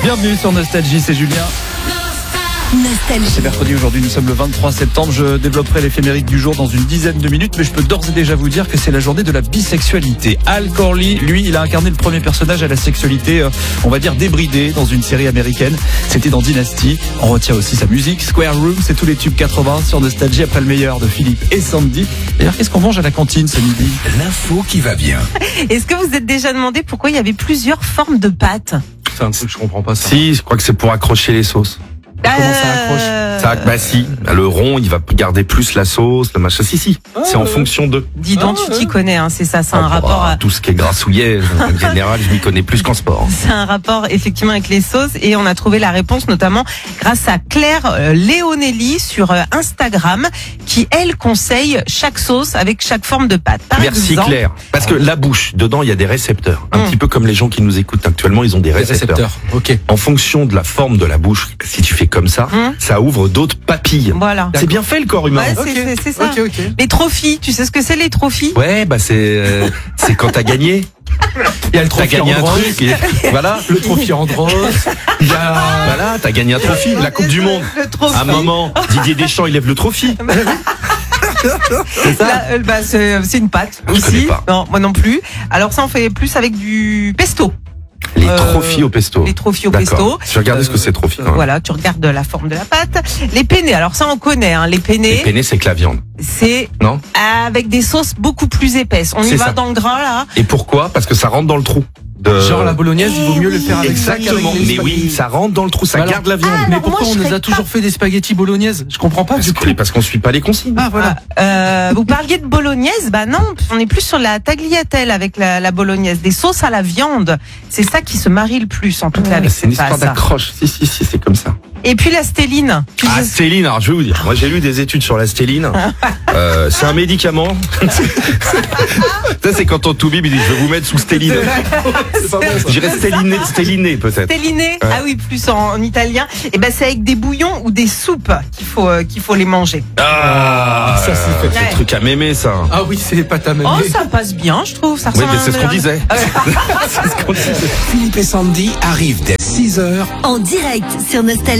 Bienvenue sur Nostalgie, c'est Julien. Nostalgie. C'est mercredi aujourd'hui, nous sommes le 23 septembre. Je développerai l'éphémérique du jour dans une dizaine de minutes, mais je peux d'ores et déjà vous dire que c'est la journée de la bisexualité. Al Corley, lui, il a incarné le premier personnage à la sexualité, on va dire débridée, dans une série américaine. C'était dans Dynasty. On retient aussi sa musique. Square Room, c'est tous les tubes 80 sur Nostalgie après le meilleur de Philippe et Sandy. D'ailleurs, qu'est-ce qu'on mange à la cantine ce midi? L'info qui va bien. Est-ce que vous êtes déjà demandé pourquoi il y avait plusieurs formes de pâtes? C'est un truc que je comprends pas ça. Si, je crois que c'est pour accrocher les sauces. Comment ça accroche? Ça, bah si, le rond, il va garder plus la sauce, le machin. Si, c'est en fonction de. Dis donc, tu t'y connais, hein, c'est ça, c'est un Oh, rapport à... tout ce qui est grassouillet, en général, je m'y connais plus qu'en sport. C'est un rapport effectivement avec les sauces et on a trouvé la réponse notamment grâce à Claire Léonelli sur Instagram qui elle conseille chaque sauce avec chaque forme de pâte. Par Merci exemple, Claire. Parce que la bouche, dedans, il y a des récepteurs. Un petit peu comme les gens qui nous écoutent actuellement, ils ont des récepteurs. Ok. En fonction de la forme de la bouche, si tu fais comme ça, ça ouvre d'autres papilles. Voilà. C'est bien fait le corps humain. Ouais, c'est ça. Ok. Les trophies, tu sais ce que c'est les trophies? Ouais, bah c'est quand t'as gagné. Il y a le T'as trophée gagné un Andros. truc. Voilà. Le trophée Andros. Il y a... Voilà, t'as gagné un trophée. La Coupe du Monde. Le trophée. À un moment, Didier Deschamps, il lève le trophée. C'est ça. C'est une pâte Je connais aussi. pas. Non, moi non plus. Alors ça on fait plus avec du pesto. Les trophées au pesto. Les trophées au D'accord. pesto. Je vais regarder ce que c'est trophée. Voilà, tu regardes la forme de la pâte. Les penne, alors ça on connaît, hein. Les penne, Les penne, c'est que la viande. c'est Non? avec des sauces beaucoup plus épaisses. On y C'est va ça. dans le gras là. Et pourquoi? Parce que ça rentre dans le trou. Genre la bolognaise, il vaut mieux le faire avec ça Exactement. qu'avec les Mais oui, spaghettis. ça rentre dans le trou, ça Voilà. garde la viande. Ah, Mais alors, pourquoi moi, on je nous serais a toujours fait des spaghettis bolognaise? Je comprends pas du coup. Parce qu'on suit pas les consignes. Ah voilà. Vous parliez de bolognaise, bah non, on est plus sur la tagliatelle avec la bolognaise, des sauces à la viande. C'est ça qui se marie le plus en tout cas avec C'est une cette histoire pâte. d'accroche. Si, c'est comme ça. Et puis la stéline. Tu Ah, sais- stéline, alors je vais vous dire. Moi, j'ai lu des études sur la stéline. C'est un médicament. Ça, c'est quand on toubib, il dit, je vais vous mettre sous stéline. Je dirais stéliné, peut-être. Stéliné, ah oui, plus en italien. Et ben c'est avec des bouillons ou des soupes qu'il faut les manger. Ah, Ça, c'est fait. c'est le truc à mémé, ça. Ah oui, c'est les pâtes à Oh, mener. ça passe bien, je trouve. Ça Oui, ressemble mais à c'est ce un- qu'on disait. Ah ouais. C'est ce qu'on disait. Philippe et Sandy arrivent dès 6h. En direct sur Nostalgie.